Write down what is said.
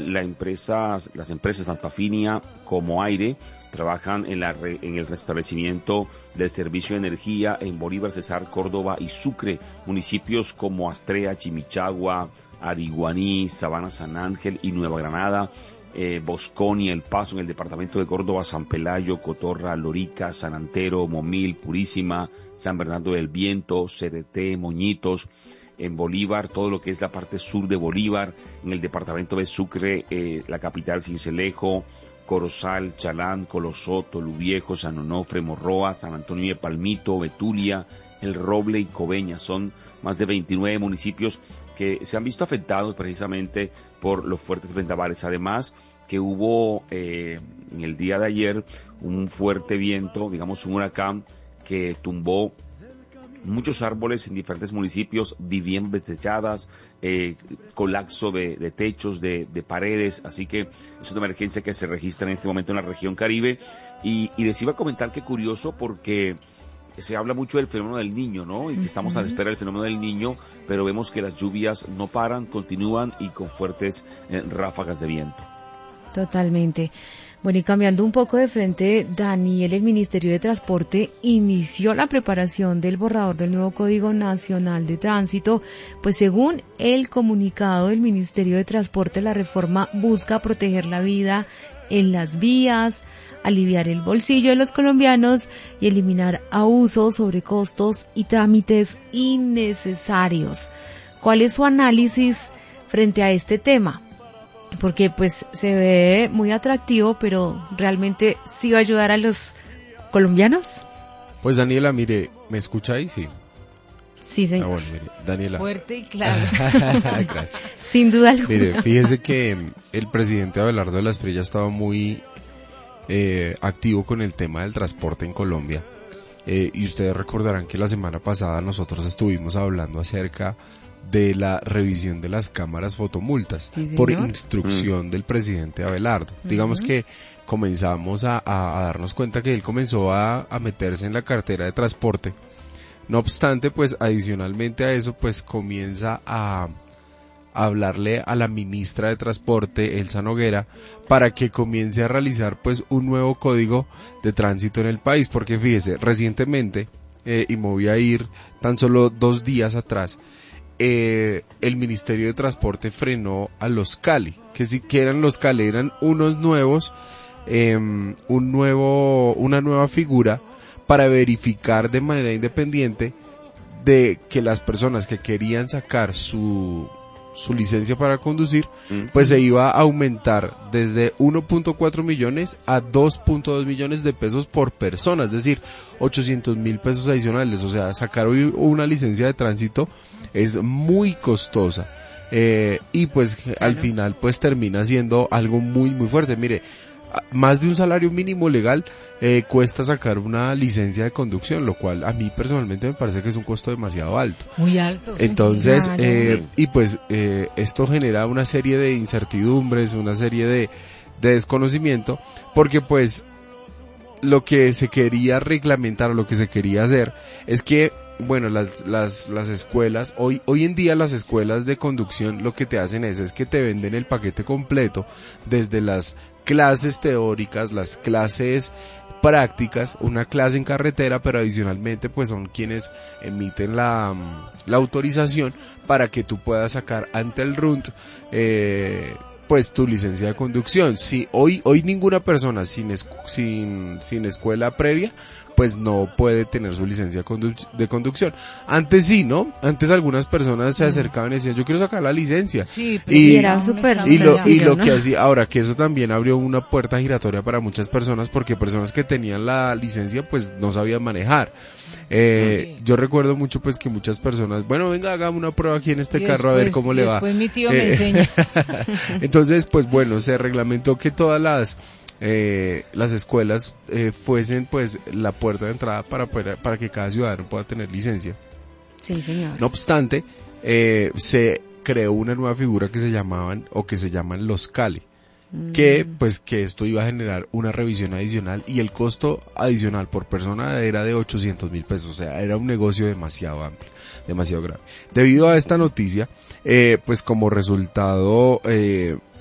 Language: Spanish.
las empresas Antafinia como Aire trabajan en el restablecimiento del servicio de energía en Bolívar, Cesar, Córdoba y Sucre, municipios como Astrea, Chimichagua, Ariguaní, Sabana, San Ángel y Nueva Granada, Bosconi, El Paso en el departamento de Córdoba, San Pelayo, Cotorra, Lorica, San Antero, Momil, Purísima, San Bernardo del Viento, Cereté, Moñitos. En Bolívar, todo lo que es la parte sur de Bolívar, en el departamento de Sucre, la capital Sincelejo, Corozal, Chalán, Colosó, Toluviejo, San Onofre, Morroa, San Antonio de Palmito, Betulia, El Roble y Coveñas. Son más de 29 municipios que se han visto afectados precisamente por los fuertes vendavales. Además que hubo en el día de ayer un fuerte viento, digamos un huracán que tumbó muchos árboles en diferentes municipios, viviendas desechadas, colapso de techos, de paredes, así que es una emergencia que se registra en este momento en la región Caribe. Y les iba a comentar que curioso porque se habla mucho del fenómeno del Niño, ¿no? Y que estamos a la espera del fenómeno del Niño, pero vemos que las lluvias no paran, continúan y con fuertes ráfagas de viento. Totalmente. Bueno, y cambiando un poco de frente, Daniel, el Ministerio de Transporte inició la preparación del borrador del nuevo Código Nacional de Tránsito, pues según el comunicado del Ministerio de Transporte, la reforma busca proteger la vida en las vías, aliviar el bolsillo de los colombianos y eliminar abusos, sobrecostos y trámites innecesarios. ¿Cuál es su análisis frente a este tema? Porque pues se ve muy atractivo, pero ¿realmente sí va a ayudar a los colombianos? Pues Daniela, mire, ¿me escucha ahí? Sí. Sí, señor. Bueno, mire, Daniela. Fuerte y claro. Gracias. Sin duda alguna. Mire, fíjese que el presidente Abelardo de la Espriella estaba muy activo con el tema del transporte en Colombia. Y ustedes recordarán que la semana pasada nosotros estuvimos hablando acerca de la revisión de las cámaras fotomultas, sí, por instrucción del presidente Abelardo. Digamos que comenzamos a darnos cuenta que él comenzó a meterse en la cartera de transporte. No obstante, pues adicionalmente a eso, pues comienza a hablarle a la ministra de Transporte, Elsa Noguera, para que comience a realizar pues un nuevo código de tránsito en el país, porque fíjese, recientemente, y me voy a ir tan solo 2 días atrás, el Ministerio de Transporte frenó a los Cali, que sí que eran los Cali, eran unos nuevos, una nueva figura para verificar de manera independiente de que las personas que querían sacar su licencia para conducir, pues se iba a aumentar desde 1.4 millones a 2.2 millones de pesos por persona, es decir, 800.000 pesos adicionales. O sea, sacar hoy una licencia de tránsito es muy costosa, y pues al final pues termina siendo algo muy muy fuerte. Mire, más de un salario mínimo legal cuesta sacar una licencia de conducción, lo cual a mí personalmente me parece que es un costo demasiado alto. Muy alto. Entonces, y pues esto genera una serie de incertidumbres, una serie de desconocimiento, porque pues lo que se quería reglamentar, lo que se quería hacer es que, bueno, las escuelas, hoy en día las escuelas de conducción lo que te hacen es que te venden el paquete completo, desde las clases teóricas, las clases prácticas, una clase en carretera, pero adicionalmente pues son quienes emiten la autorización para que tú puedas sacar ante el RUNT pues tu licencia de conducción. Si hoy ninguna persona sin escuela previa pues no puede tener su licencia de conducción. Antes sí, ¿no? Antes algunas personas se acercaban y decían, yo quiero sacar la licencia. Sí, y era súper sencillo, lo que hacía, ahora que eso también abrió una puerta giratoria para muchas personas, porque personas que tenían la licencia pues no sabían manejar. Yo recuerdo mucho pues que muchas personas, bueno, venga, hagamos una prueba aquí en este carro a ver cómo le va. Después mi tío me enseña. Entonces, pues bueno, se reglamentó que todas las escuelas fuesen pues la puerta de entrada para que cada ciudadano pueda tener licencia. Sí, señor. No obstante, se creó una nueva figura que se llaman los Cali, que esto iba a generar una revisión adicional, y el costo adicional por persona era de 800.000 pesos, o sea, era un negocio demasiado amplio, demasiado grave. Debido a esta noticia, pues como resultado,